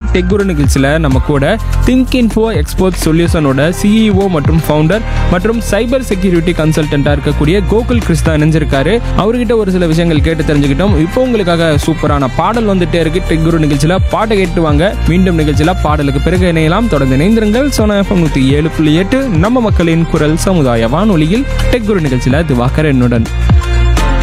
Tech குரு நிகழ்ச்சியில் நம்ம கூட திங்க் இன்ஃபோ எக்ஸ்போர்ட் சொல்யூஷனோட சிஇஓ மற்றும் ஃபவுண்டர் மற்றும் சைபர் செக்யூரிட்டி கன்சல்டன்ட்டாக இருக்கக்கூடிய கோகுல் கிருஷ்ணா இணைஞ்சிருக்காரு. அவர்கிட்ட ஒரு சில விஷயங்கள் கேட்டு தெரிஞ்சுக்கிட்டோம். இப்போ உங்களுக்காக சூப்பரான பாடல் வந்துட்டே இருக்கு. டெக் குரு நிகழ்ச்சியில் பாட்டை கேட்டு வாங்க. மீண்டும் நிகழ்ச்சியில் பாடலுக்கு பிறகு இணையலாம். தொடர்ந்து இணைந்திருங்கள். சோனா எஃப்எம் 107.8 நம்ம மக்களின் குரல் சமுதாய வானொலியில் டெக் குரு நிகழ்ச்சியில் திவாகர் என்னுடன்.